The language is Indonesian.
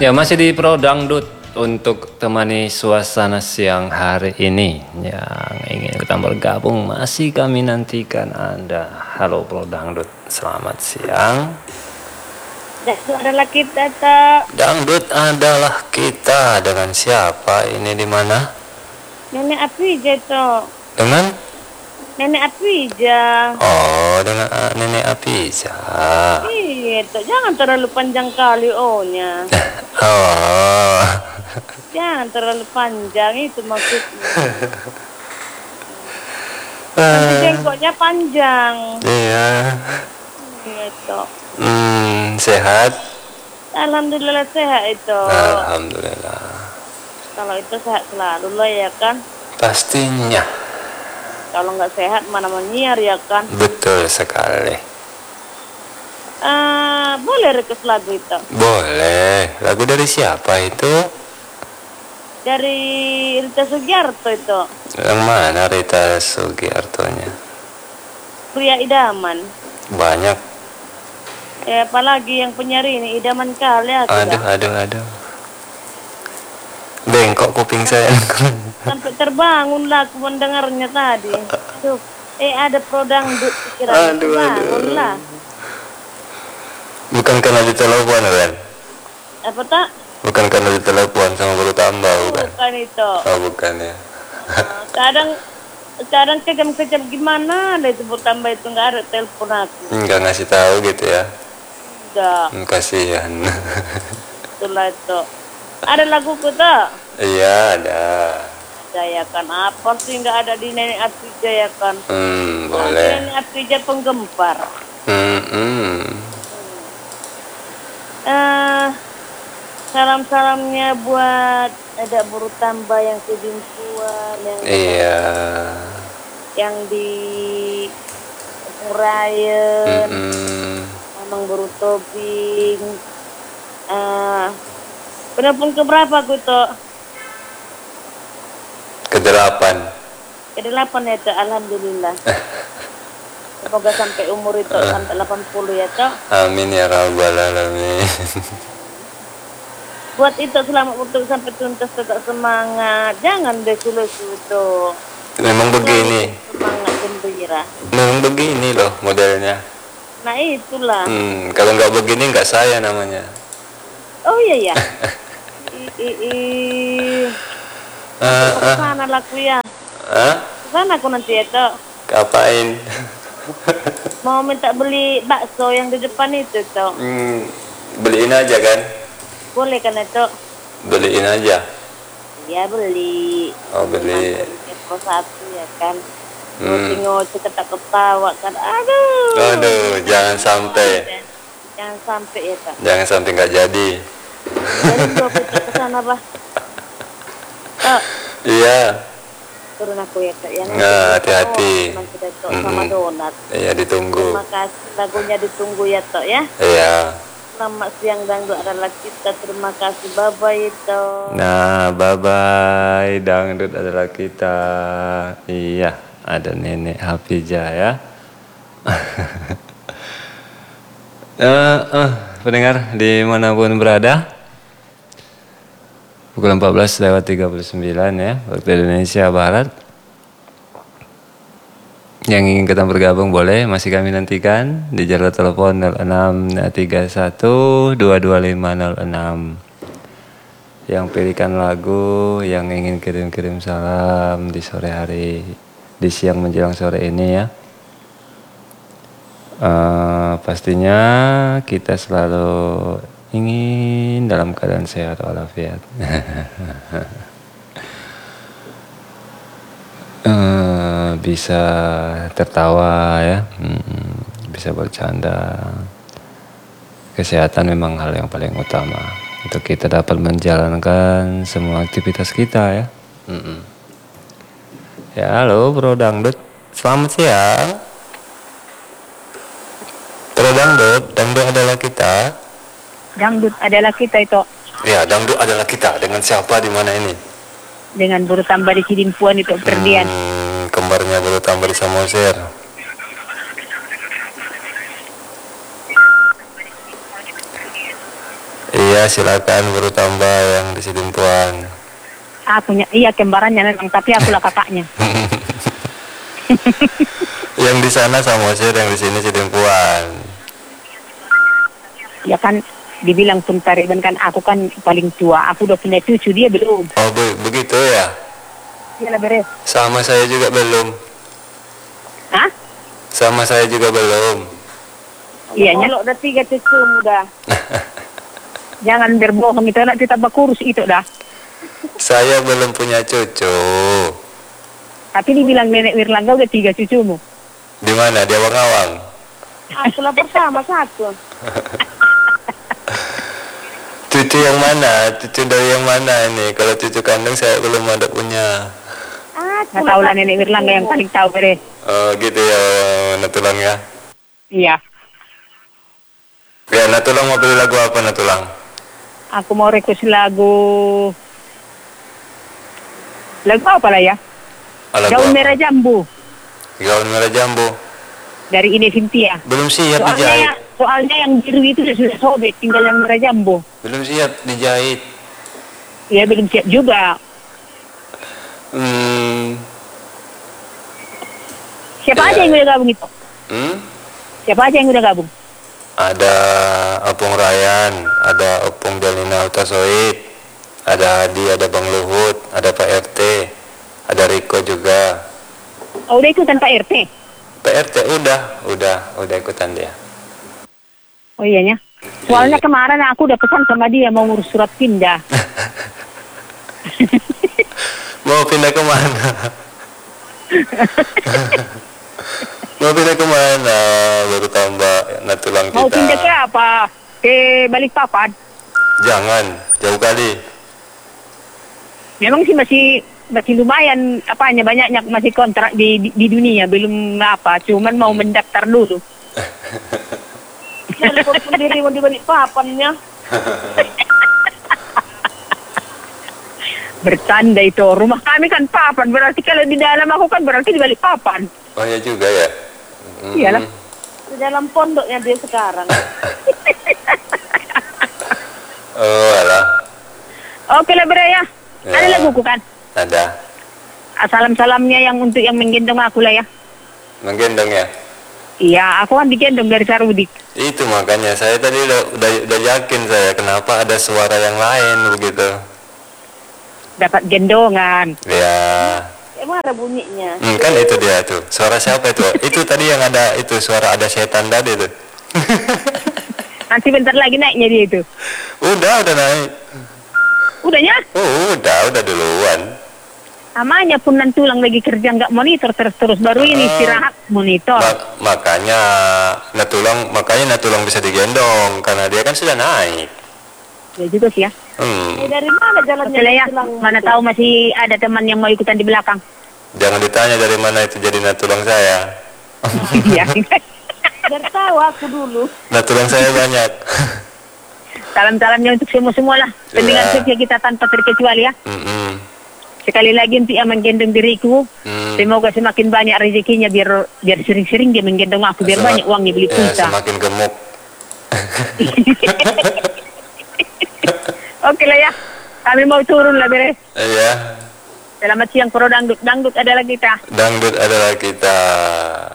Ya, masih di Pro Dangdut untuk temani suasana siang hari ini. Yang ingin kita bergabung masih kami nantikan Anda. Halo Pro Dangdut, selamat siang. Dangdut adalah kita, tak? Dangdut adalah kita. Dengan siapa? Ini di mana? Nenek Apija itu. Dengan? Nenek Apija. Oh, dengan Nenek Apiza. Iya, tak. Jangan terlalu panjang kali O-nya. Oh. Jangan terlalu panjang, itu maksudnya. Nanti jengkoknya panjang. Iya. Gitu. Sehat? Alhamdulillah sehat itu. Alhamdulillah. Kalau itu sehat selalu lah ya kan. Pastinya. Kalau nggak sehat mana menyiar ya kan. Betul sekali. Boleh request lagu itu? Boleh. Lagu dari siapa itu? Dari Rita Sugiarto itu. Yang mana Rita Sugiartonya? Pria idaman. Banyak. Apalagi yang penyanyi ini idaman kali aku. Aduh. Bengkok kuping saya. Sampai terbangun lah aku mendengarnya tadi. Aduh, ada Pro Dangdut pikiran. Terbangun lah. Bukan karena ditelepon kan? Apa tak? Bukan karena ditelepon sama guru tambah bukan? Bukan itu. Oh bukan ya. Kadang kejam-kejam gimana lah itu tambah itu nggak ada telepon aku. Nggak ngasih tahu gitu ya? Enggak. Kasihan. Itulah itu. Ada lagu tak? Iya ada. Ya kan, apa sih nggak ada di Nenek Apija ya kan? Boleh. Nenek Apija penggempar. Salam-salamnya buat ada buru tambah yang kedimpuan yang di Murayen, Mamang Buru Tobing. Penelpon keberapa aku tuh? Ke-8 ya tuh, alhamdulillah. Semoga sampai umur itu sampai 80 ya tuh. Amin ya rabbal alamin. Buat itu selamat untuk sampai tuntas, tetap semangat. Jangan deh lesu tuh. Memang begini. Semangat gembira. Memang begini loh modelnya. Nah itulah. Kalau nggak begini nggak saya namanya. Oh iya ya. Kesana lah aku ya. Kesana aku nanti ya tuh. Kapain? Mau minta beli bakso yang di depan itu tuh. Beliin aja kan? Boleh kan itu? Beliin aja. Ya beli. Oh beli. Pro 1 ya kan. Ngoceh ketawa kan. Aduh, jangan sampai. Jangan sampai ya kan. Jangan sampai nggak jadi. Jadi gua ke sana bah. Iya. Turun aku ya kak. Hati-hati. Sama donat. Iya ditunggu. Terima kasih, lagunya ditunggu ya tok ya. Iya. Selamat siang Dangdut adalah kita. Terima kasih, bye bye itu. Nah, bye bye Dangdut adalah kita. Iya, ada Nenek Hafijah ya. Pendengar dimanapun berada, pukul 14:39 ya, waktu Indonesia Barat. Yang ingin kita bergabung boleh, masih kami nantikan di jalur telepon 0631225006. Yang pilihkan lagu, yang ingin kirim-kirim salam di sore hari, di siang menjelang sore ini ya. Pastinya kita selalu ingin dalam keadaan sehat walafiat. Bisa tertawa ya, bisa bercanda. Kesehatan memang hal yang paling utama untuk kita dapat menjalankan semua aktivitas kita ya. Ya halo Bro Dangdut, selamat siang. Bro Dangdut adalah kita. Dangdut adalah kita itu. Ya, Dangdut adalah kita. Dengan siapa di mana ini? Dengan buru tambah di Cidimpuan itu Ferdian. Kembarnya Buru tambah di Samosir. Iya, silakan baru tambah yang di Sidimpuan. Iya kembarannya memang, tapi akulah kakaknya. Yang di sana Samosir, yang di sini Sidimpuan. Ya kan dibilang pun Tariban kan aku kan paling tua. Aku udah punya cucu, dia belum. Oh, begitu ya? Iya lah beres. Sama saya juga belum. Hah? Sama saya juga belum. Iya, kalau udah 3 cucu muda. Jangan berbohong, itu nanti tambah kurus itu dah. Saya belum punya cucu. Tapi dibilang nenek Wirlangga udah 3 cucumu. Di mana? Di Awang-Awang. Aku lah bersama satu. Cucu yang mana? Cucu dari yang mana ini? Kalau cucu kandung saya belum ada punya. Nggak tahu lah nenek Wirlangga yang paling tahu beres. Oh gitu ya, Natulang ya. Iya. Ya, Natulang mau pilih lagu apa, Natulang? Aku mau request lagu apa lah ya? Lagu Daun apa? Merah Jambu Gaun Merah Jambu. dari Ine Cynthia. Belum siap dijahit. Soalnya yang biru itu sudah sobek, tinggal yang merah jambu. Belum siap dijahit. Ya belum siap juga. Siapa aja yang udah gabung itu? Siapa aja yang udah gabung? Ada Opung Ryan, ada Opung Delina Utasoid, ada Hadi, ada Bang Luhut, ada Pak RT, ada Riko juga. Oh, udah ikutan Pak RT? Pak RT udah ikutan dia. Oh iyanya. Soalnya kemarin aku udah pesan sama dia mau ngurus surat pindah. Mau pindah kemana? Mau pindah kemana? Baru tambah Natulang kita. Mau pindah ke apa? Ke Balikpapan? Jangan, jauh kali. Memang sih masih lumayan apanya, banyaknya masih kontrak di dunia, belum apa, cuman mau mendaftar dulu. Telepon sendiri mau di Balikpapannya. Bercanda itu, rumah kami kan papan, berarti kalau di dalam aku kan berarti di Balikpapan. Oh ya juga ya. Iyalah. Di dalam pondoknya dia sekarang. Oh alah. Oke lah Bre ya. Ada laguku kan? Ada. Salam-salamnya yang untuk yang menggendong aku lah ya. Menggendong ya? Iya, aku kan digendong dari Sarudik. Itu makanya saya tadi udah yakin saya kenapa ada suara yang lain begitu. Dapat gendongan. Ya. Emang ada bunyinya? Kan itu dia tuh. Suara siapa itu? Itu tadi yang ada itu suara ada setan tadi tuh. Nanti bentar lagi naiknya dia itu. Udah naik. Udahnya? Oh, udah duluan. Amanya pun Tulang lagi kerja nggak monitor terus baru ini istirahat monitor. Makanya Natulang bisa digendong karena dia kan sudah naik. Ya juga sih ya. Dari mana jalannya? Ya. Mana tahu masih ada teman yang mau ikutan di belakang. Jangan ditanya dari mana itu jadi Natulang saya. Iya. Biar tahu aku dulu. Natulang saya banyak. Salam-salamnya untuk semua lah. Pendengar setia kita tanpa terkecuali ya. Sekali lagi untuk yang menggendong diriku, semoga semakin banyak rezekinya biar sering-sering dia menggendong aku, biar banyak uangnya beli pulsa. Semakin gemuk. Oke lah ya, kami mau turun lah beres. Iya. Selamat siang Pro Dangdut adalah kita. Dangdut adalah kita.